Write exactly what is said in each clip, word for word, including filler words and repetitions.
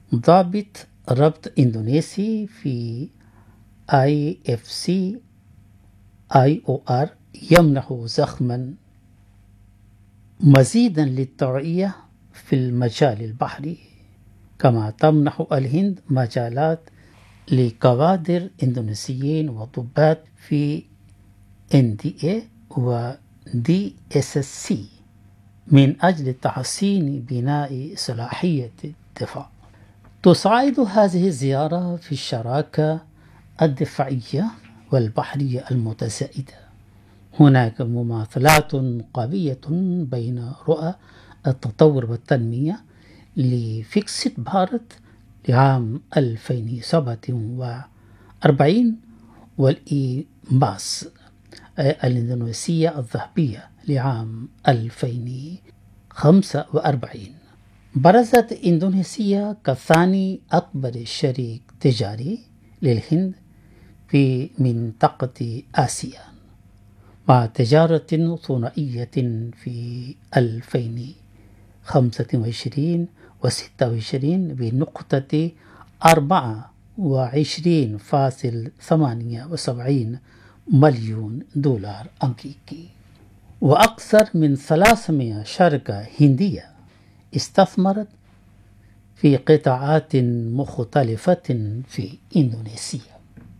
ضابط ربط إندونيسي في آي إف سي آي أو آر يمنح زخما مزيدا للتوعية في المجال البحري، كما تمنح الهند مجالات لكوادر إندونيسيين وضباط في إن دي إيه و دي إس إس سي من أجل تحسين بناء صلاحية الدفاع. تساعد هذه الزيارة في الشراكة الدفاعية والبحرية المتزايدة. هناك مماثلات قوية بين رؤى التطور والتنمية لفيكسيت بارت لعام ألفين وسبعة وأربعين والإيمباس الإندونيسية الذهبية لعام ألفين وخمسة وأربعين. برزت إندونيسيا كثاني أكبر شريك تجاري للهند في منطقة آسيا، مع تجارة ثنائية في ألفين وخمسة وعشرين وستة وعشرين بنقطة أربعة وعشرين فاصل ثمانية وسبعين مليون دولار أمريكي. وأكثر من ثلاثمائة شركة هندية استثمرت في قطاعات مختلفة في إندونيسيا.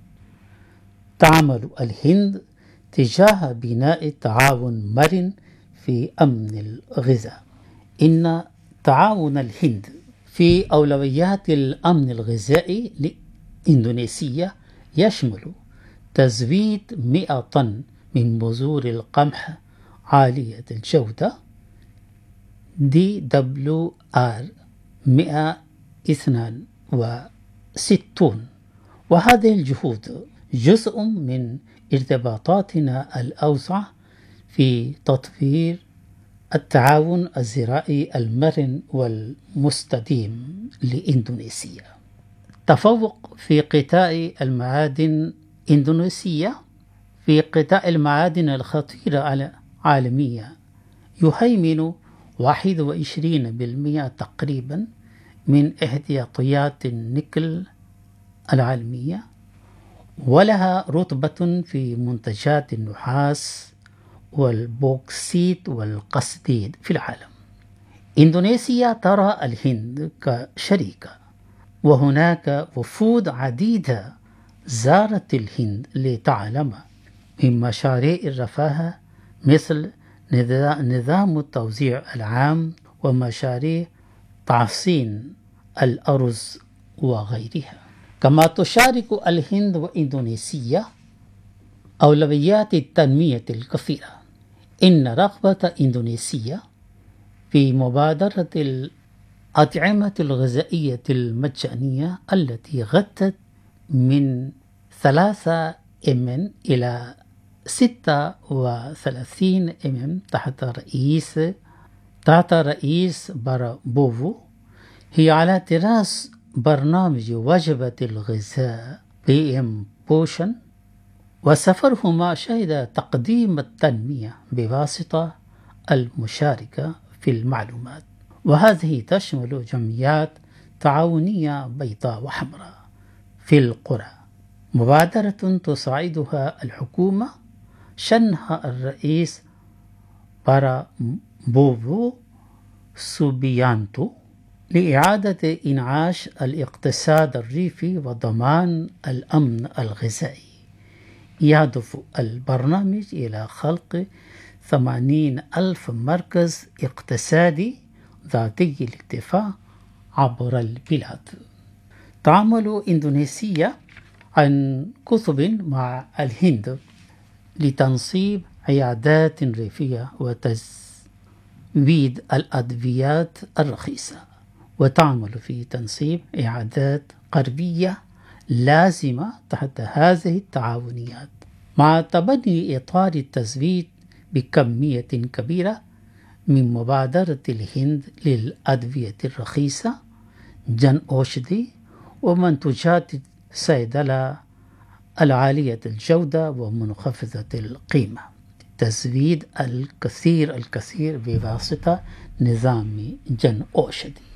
تعمل الهند تجاه بناء تعاون مرن في أمن الغذاء. إن تعاون الهند في أولويات الأمن الغذائي لإندونيسيا يشمل تزويد مئة طن من بذور القمح عالية الجودة دي دبليو آر مئة واثنين وستين، وهذه الجهود جزء من ارتباطاتنا الأوسع في تطوير التعاون الزراعي المرن والمستديم لإندونيسيا. تفوق في قطاع المعادن. إندونيسيا في قطاع المعادن الخطيرة العالمية يهيمن واحد وعشرين بالمئة تقريبا من احتياطيات النيكل العالمية، ولها رتبة في منتجات النحاس والبوكسيت والقصديد في العالم. إندونيسيا ترى الهند كشريكة، وهناك وفود عديدة زارت الهند لتعلم من مشاريع الرفاه مثل نظام التوزيع العام ومشاريع تحسين الأرز وغيرها. كما تشارك الهند وإندونيسيا أولويات التنمية الكثيرة. إن رغبة إندونيسيا في مبادرة الأطعمة الغذائية المجانية التي غطت من ثلاثة إم إلى ستة وثلاثين إم تحت رئيس تحت رئيس بارابوفو هي على طراز برنامج وجبة الغذاء بي إم بوشن، وسفرهما شهد تقديم التنمية بواسطة المشاركة في المعلومات، وهذه تشمل جمعيات تعاونية بيضاء وحمراء في القرى. مبادرة تساعدها الحكومة شنها الرئيس بارابوفو سوبيانتو لإعادة إنعاش الاقتصاد الريفي وضمان الأمن الغذائي. يهدف البرنامج إلى خلق ثمانين ألف مركز اقتصادي ذاتي الاكتفاء عبر البلاد. تعمل إندونيسيا عن كثب مع الهند لتنصيب عيادات ريفية وتزويد الأدويات الرخيصة، وتعمل في تنصيب عيادات قربية لازمة تحت هذه التعاونيات، مع تبني إطار التزويد بكمية كبيرة من مبادرة الهند للأدوية الرخيصة جن أوشدي ومنتوجات الصيدلة العالية الجودة ومنخفضة القيمة. تزويد الكثير الكثير بواسطة نظام جن أوشدي.